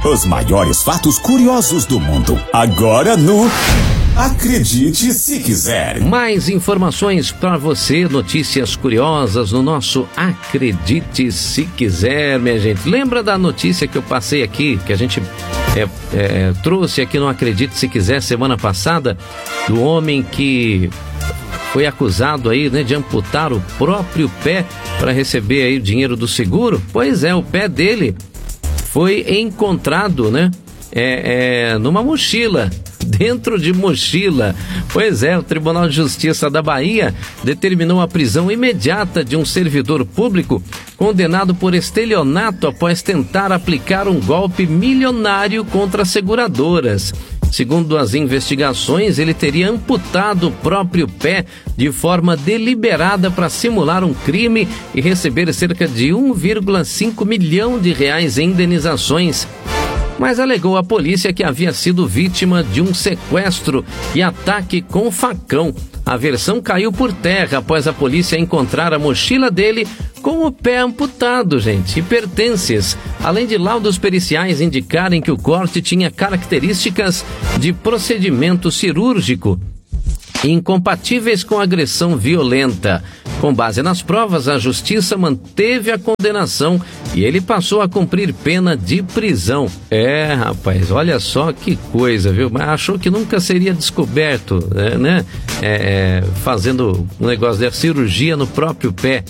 Os maiores fatos curiosos do mundo. Agora no Acredite Se Quiser. Mais informações para você, notícias curiosas no nosso Acredite Se Quiser, minha gente. Lembra da notícia que eu passei aqui, que a gente trouxe aqui no Acredite Se Quiser semana passada, do homem que foi acusado aí, né, de amputar o próprio pé para receber aí o dinheiro do seguro? Pois é, o pé dele foi encontrado, né, numa mochila, dentro de mochila. Pois é, o Tribunal de Justiça da Bahia determinou a prisão imediata de um servidor público condenado por estelionato após tentar aplicar um golpe milionário contra seguradoras. Segundo as investigações, ele teria amputado o próprio pé de forma deliberada para simular um crime e receber cerca de 1,5 milhão de reais em indenizações. Mas alegou à polícia que havia sido vítima de um sequestro e ataque com facão. A versão caiu por terra após a polícia encontrar a mochila dele com o pé amputado, gente, e pertences, além de laudos periciais indicarem que o corte tinha características de procedimento cirúrgico incompatíveis com agressão violenta. Com base nas provas, a justiça manteve a condenação e ele passou a cumprir pena de prisão. Rapaz, olha só que coisa, viu? Mas achou que nunca seria descoberto, né? Fazendo um negócio de cirurgia no próprio pé.